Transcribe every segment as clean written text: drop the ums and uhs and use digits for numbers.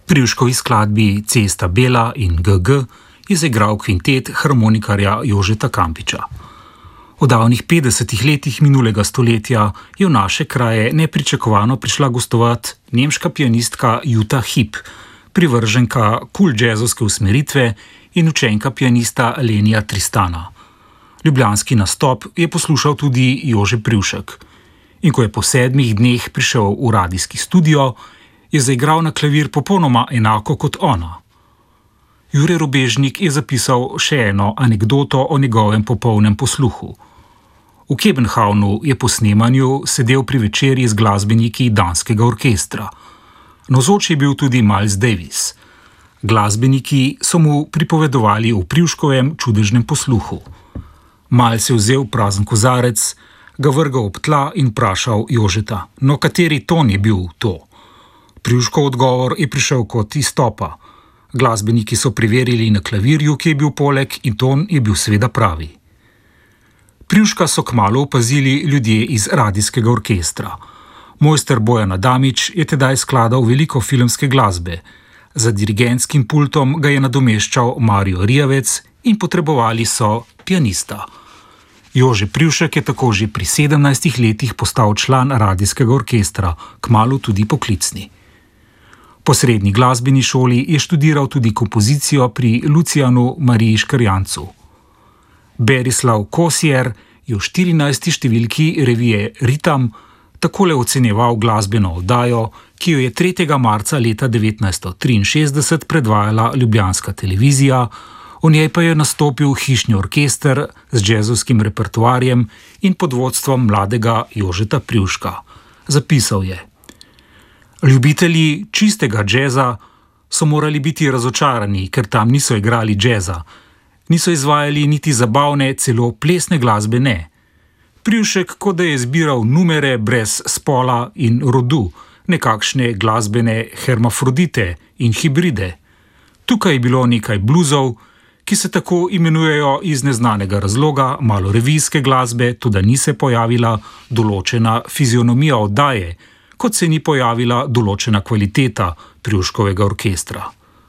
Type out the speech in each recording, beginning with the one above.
Privškovi skladbi Cesta Bela in GG je zaigral kvintet harmonikarja Jožeta Kampiča. V davnih 50. letih minulega stoletja je v naše kraje nepričakovano prišla gostovat nemška pianistka Jutta Hipp, privrženka jazzovske usmeritve in učenka pianista Lenija Tristana. Ljubljanski nastop je poslušal tudi Jože Privšek. In ko je po 7 dneh prišel v radijski studio, je zaigral na klavir popolnoma enako kot ona. Jure Robežnik je zapisal še eno anekdoto o njegovem popolnem posluhu. V Kebenhavnu je po snemanju sedel pri večerji z glasbeniki danskega orkestra. Navzoč je bil tudi Miles Davis. Glasbeniki so mu pripovedovali o Privškovem čudežnem posluhu. Miles je vzel prazen kozarec, ga vrgal ob tla in vprašal Jožeta, no kateri ton je bil to? Privškov odgovor je prišel kot iz topa. Glasbeniki so preverili na klavirju, ki je bil poleg, in ton je bil seveda pravi. Privška so kmalu opazili ljudje iz radijskega orkestra. Mojster Bojan Adamič je tedaj skladal veliko filmske glasbe. Za dirigentskim pultom ga je nadomeščal Mario Rijavec in potrebovali so pianista. Jože Privšek je tako že pri 17 letih postal član radijskega orkestra, kmalu tudi poklicni. Po srednji glasbeni šoli je študiral tudi kompozicijo pri Lucianu Mariji Škrjancu. Berislav Kosier je v 14. številki revije Ritam takole ocenjeval glasbeno oddajo, ki jo je 3. marca leta 1963 predvajala Ljubljanska televizija, v njej pa je nastopil hišni orkester z džezovskim repertoarjem in pod vodstvom mladega Jožeta Privška. Zapisal je: Ljubitelji čistega džeza so morali biti razočarani, ker tam niso igrali džeza. Niso izvajali niti zabavne, celo plesne glasbe ne. Privšek kot da je zbiral numere brez spola in rodu, nekakšne glasbene hermafrodite in hibride. Tukaj je bilo nekaj bluzov, ki se tako imenujejo iz neznanega razloga, malo revijske glasbe, tudi ni se pojavila določena fizionomija oddaje, kot se ni pojavila določena kvaliteta Privškovega orkestra.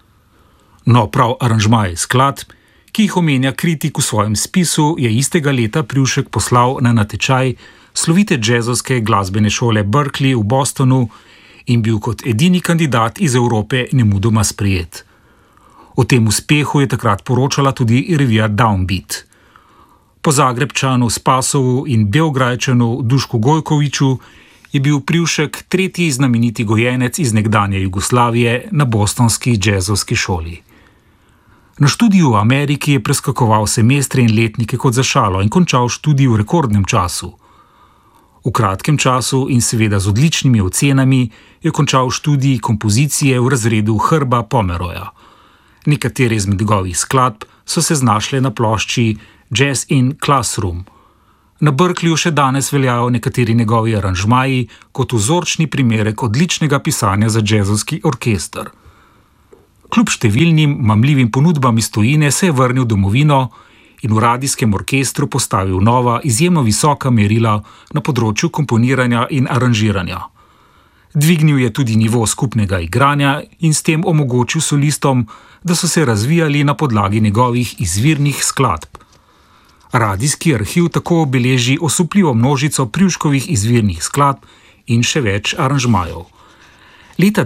No, prav aranžmaje skladb, ki jih omenja kritik v svojem spisu, je istega leta Privšek poslal na natečaj slovite džezovske glasbene šole Berkeley v Bostonu in bil kot edini kandidat iz Evrope nemudoma sprejet. O tem uspehu je takrat poročala tudi revija Downbeat. Po Zagrebčanu Spasovu in Beograjčanu Dušku Gojkoviču je bil Privšek tretji znameniti gojenec iz nekdanje Jugoslavije na bostonski džezovski šoli. Na študiju v Ameriki je preskakoval semestre in letnike kot za šalo in končal študij v rekordnem času. V kratkem času in seveda z odličnimi ocenami je končal študij kompozicije v razredu Hrba Pomeroja. Nekatere izmed njegovih skladb so se znašle na plošči Jazz in Classroom. Na Berkeleyju še danes veljajo nekateri njegovi aranžmaji kot vzorčni primerek odličnega pisanja za džezovski orkester. Kljub številnim mamljivim ponudbam iz tujine se je vrnil v domovino in v radijskem orkestru postavil nova, izjemno visoka merila na področju komponiranja in aranžiranja. Dvignil je tudi nivo skupnega igranja in s tem omogočil solistom, da so se razvijali na podlagi njegovih izvirnih skladb. Radijski arhiv tako obeleži osupljivo množico Privškovih izvirnih skladb in še več aranžmajev. Leta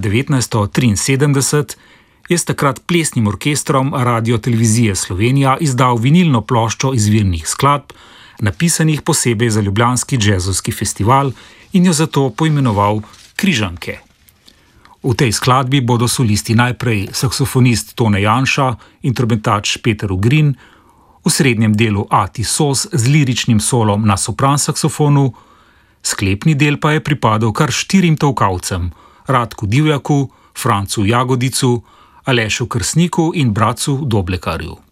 1973 je s takrat plesnim orkestrom Radio-televizije Slovenija izdal vinilno ploščo izvirnih skladb, napisanih posebej za Ljubljanski džezovski festival, in jo zato poimenoval Križanke. V tej skladbi bodo solisti najprej saksofonist Tone Janša in trobentač Peter Ugrin, v srednjem delu Ati Sos z liričnim solom na sopran saksofonu, sklepni del pa je pripadal kar 4 tolkavcem: Radku Divjaku, Francu Jagodicu, Alešu Krsniku in Bracu Doblekarju.